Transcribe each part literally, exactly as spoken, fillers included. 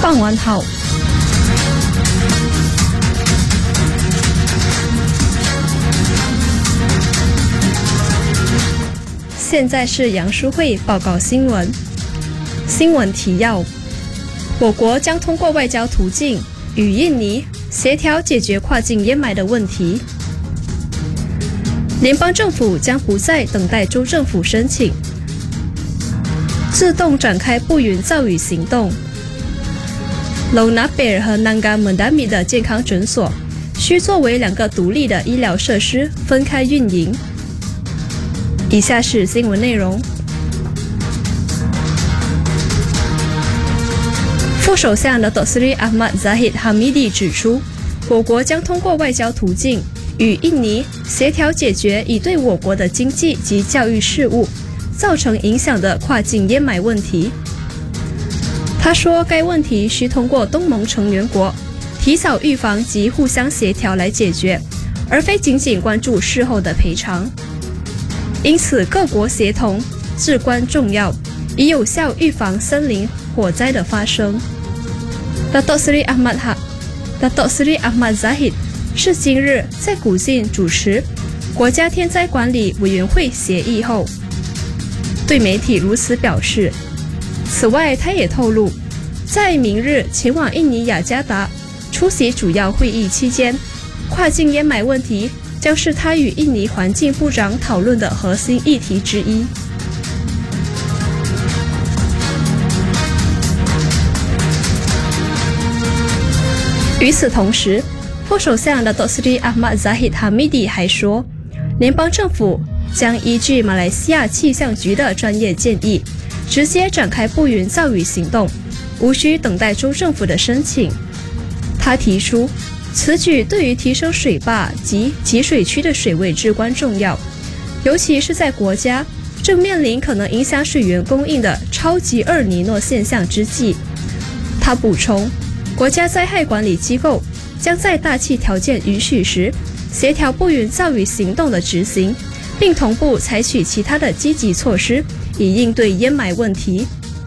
傍晚好，现在是杨淑慧报告新闻。新闻提要：我国将通过外交途径与印尼协调解决跨境掩埋的问题。联邦政府将不再等待州政府申请，自动展开不云造雨行动。Lona Bear 和 Nanga Mendami 的健康诊所需作为两个独立的医疗设施分开运营。以下是新闻内容。副首相的 Datuk Seri Ahmad Zahid Hamidi 指出，我国将通过外交途径与印尼协调解决已对我国的经济及教育事务造成影响的跨境掩埋问题。他说，该问题需通过东盟成员国提早预防及互相协调来解决，而非仅仅关注事后的赔偿。因此，各国协同至关重要，以有效预防森林火灾的发生。Datuk Seri Ahmad Ha Datuk Seri Ahmad Zahid 是今日在古晋主持国家天灾管理委员会协议后，对媒体如此表示。此外，他也透露，在明日前往印尼雅加达出席主要会议期间，跨境掩埋问题将是他与印尼环境部长讨论的核心议题之一。与此同时，副首相的 Datuk Seri Ahmad Zahid Hamidi 还说，联邦政府将依据马来西亚气象局的专业建议，直接展开不云造雨行动，无需等待州政府的申请。他提出，此举对于提升水坝及集水区的水位至关重要，尤其是在国家正面临可能影响水源供应的超级厄尔尼诺现象之际。他补充，国家灾害管理机构将在大气条件允许时，协调不云造雨行动的执行，并同步采取其他的积极措施，以应对掩埋问题。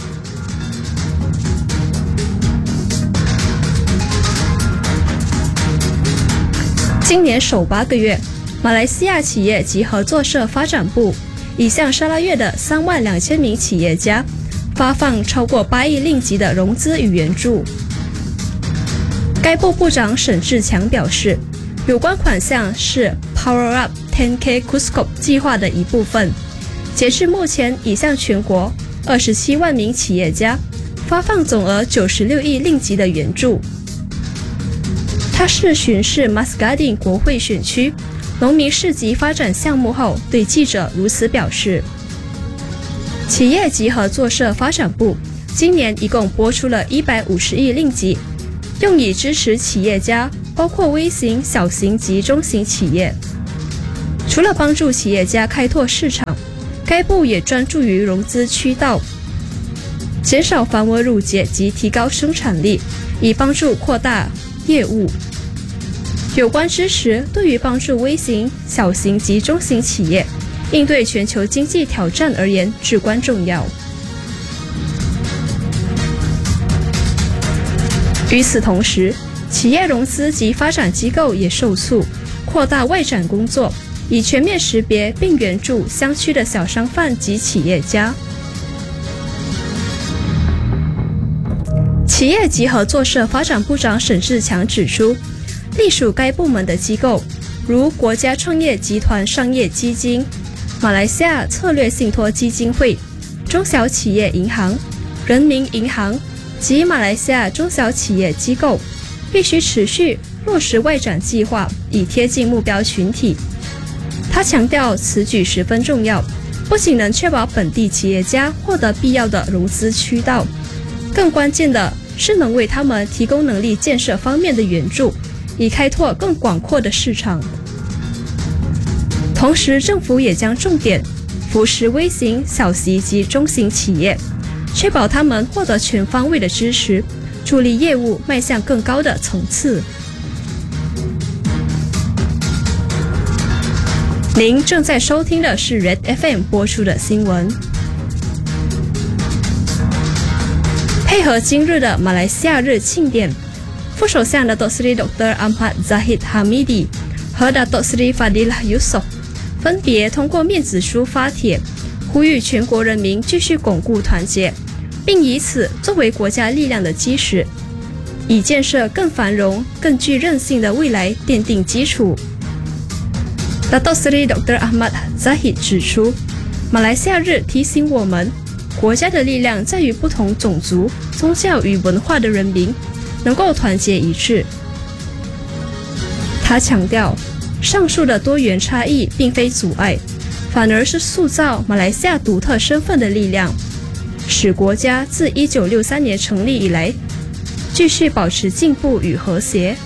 今年首八个月，马来西亚企业及合作社发展部已向沙拉越的三万两千名企业家发放超过八亿令吉的融资与援助。该部部长沈志强表示，有关款项是 Power Up 十 K Kuskop 计划的一部分。截至目前，已向全国二十七万名企业家发放总额九十六亿令吉的援助。他是巡视 Muscadine 国会选区农民市集发展项目后，对记者如此表示。企业及合作社发展部今年一共拨出了一百五十亿令吉，用以支持企业家，包括微型、小型及中型企业。除了帮助企业家开拓市场，该部也专注于融资渠道，减少繁文缛节及提高生产力，以帮助扩大业务。有关支持对于帮助微型、小型及中型企业应对全球经济挑战而言至关重要。与此同时，企业融资及发展机构也受促扩大外展工作，以全面识别并援助乡区的小商贩及企业家。企业及合作社发展部长沈志强指出，隶属该部门的机构如国家创业集团商业基金、马来西亚策略信托基金会、中小企业银行、人民银行及马来西亚中小企业机构，必须持续落实外展计划，以贴近目标群体。他强调此举十分重要，不仅能确保本地企业家获得必要的融资渠道，更关键的是能为他们提供能力建设方面的援助，以开拓更广阔的市场。同时，政府也将重点扶持微型、小型及中型企业，确保他们获得全方位的支持，助力业务迈向更高的层次。您正在收听的是 Red F M 播出的新闻。 配合今日的马来西亚日庆典，副首相 Datuk Seri Doktor Ahmad Zahid Hamidi 和 Datuk Seri Fadilah Yusof 分别通过面子书发帖，呼吁全国人民继续巩固团结，并以此作为国家力量的基石，以建设更繁荣、更具韧性的未来奠定基础。Datuk Seri Doktor Ahmad Zahid 指出，马来西亚日提醒我们，国家的力量在于不同种族、宗教与文化的人民能够团结一致。他强调，上述的多元差异并非阻碍，反而是塑造马来西亚独特身份的力量，使国家自一九六三年成立以来继续保持进步与和谐。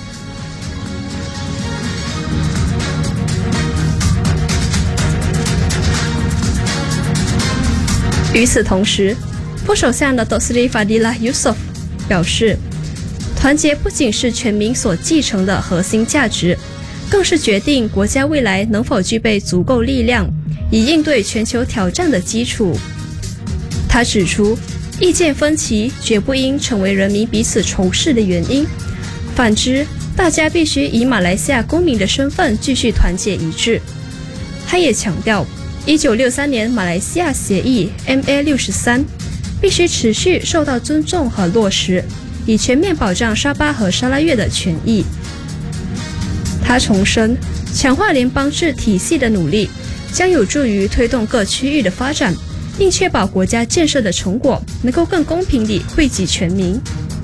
与此同时，副首相的 Datuk Seri Fadilah Yusof 表示，团结不仅是全民所继承的核心价值，更是决定国家未来能否具备足够力量以应对全球挑战的基础。他指出，意见分歧绝不应成为人民彼此仇视的原因，反之，大家必须以马来西亚公民的身份继续团结一致。他也强调，一九六三年马来西亚协议 M A 六十三 必须持续受到尊重和落实，以全面保障沙巴和沙拉越的权益。他重申，强化联邦制体系的努力将有助于推动各区域的发展，并确保国家建设的成果能够更公平地惠及全民。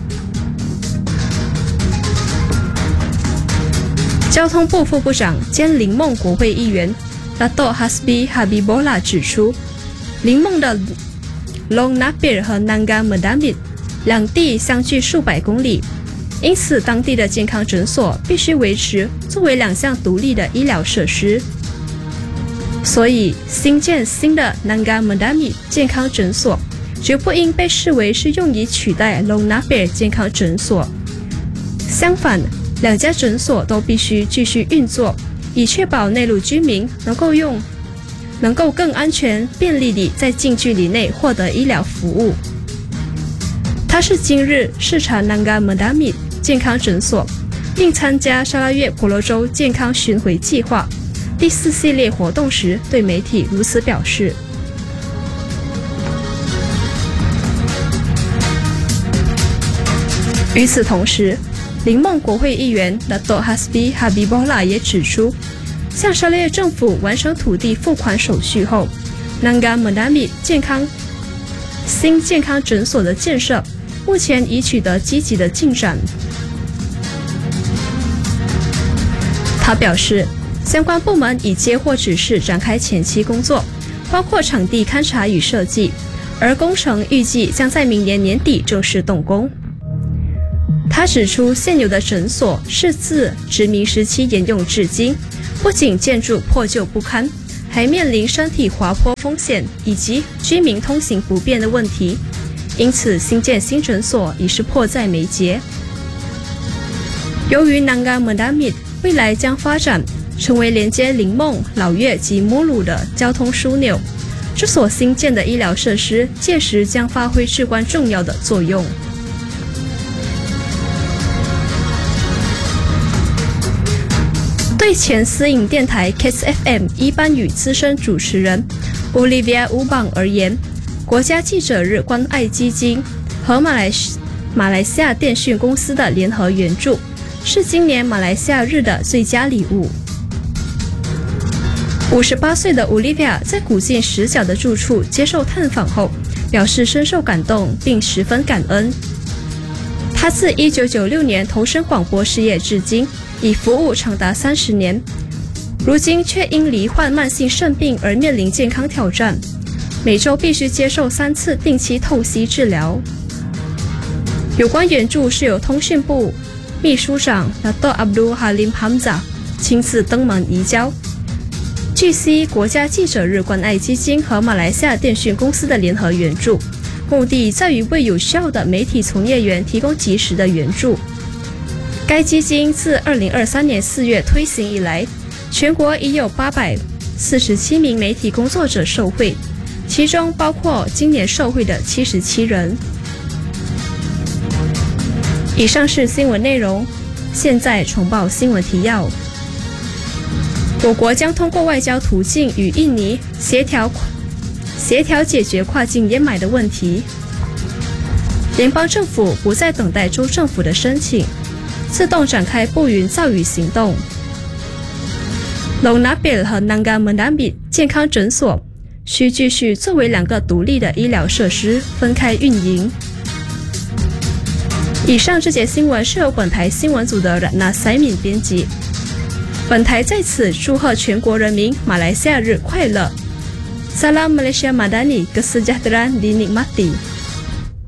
交通部副部长兼林梦国会议员Datuk Hasbi Habibullah 指出，林梦的 Long Napir 和 Nanga Mendamit 两地相距数百公里，因此当地的健康诊所必须维持作为两项独立的医疗设施。所以，新建新的 Nanga Mendamit 健康诊所绝不应被视为是用以取代 Long Napir 健康诊所。相反，两家诊所都必须继续运作，以确保内陆居民能够用能够更安全便利地在近距离内获得医疗服务。他是今日视察 Nanga Mendamit 健康诊所，并参加沙拉越婆罗洲健康巡回计划第四系列活动时对媒体如此表示。与此同时，林梦国会议员 Datuk Hasbi Habibullah 也指出，向沙拉越政府完成土地付款手续后， Nanga Mendamit 健康新健康诊所的建设目前已取得积极的进展。他表示，相关部门已接获指示展开前期工作，包括场地勘察与设计，而工程预计将在明年年底正式动工。他指出，现有的诊所是自殖民时期沿用至今，不仅建筑破旧不堪，还面临山体滑坡风险以及居民通行不便的问题，因此新建新诊所已是迫在眉睫。由于 Nanga Mendamit 未来将发展成为连接林梦、老越及摩鲁的交通枢纽，这所新建的医疗设施届时将发挥至关重要的作用。对前私营电台 Kiss F M 一班语资深主持人 Olivia Ubang 而言，国家记者日关爱基金和马来西马来西亚电讯公司的联合援助是今年马来西亚日的最佳礼物。五十八岁的 Olivia 在古晋石角的住处接受探访后，表示深受感动并十分感恩。她自一九九六年投身广播事业至今，已服务长达三十年，如今却因罹患慢性肾病而面临健康挑战，每周必须接受三次定期透析治疗。有关援助是由通讯部秘书长 Datuk Abdul Halim Hamzah 亲自登门移交。据悉，国家记者日关爱基金和马来西亚电讯公司的联合援助，目的在于为有需要的媒体从业员提供及时的援助。该基金自二零二三年四月推行以来，全国已有八百四十七名媒体工作者受惠，其中包括今年受惠的七十七人。 以上是新闻内容，现在重报新闻提要。我国将通过外交途径与印尼协调协调解决跨境掩埋的问题。联邦政府不再等待州政府的申请，自动展开不云造雨行动。Long Nabil 和 Nanga Menambit 健康诊所需继续作为两个独立的医疗设施分开运营。以上这节新闻是由本台新闻组的 Ratna Saimin 编辑。本台在此祝贺全国人民马来西亚日快乐。Salam Malaysia Madani Kesejahteraan dinikmati。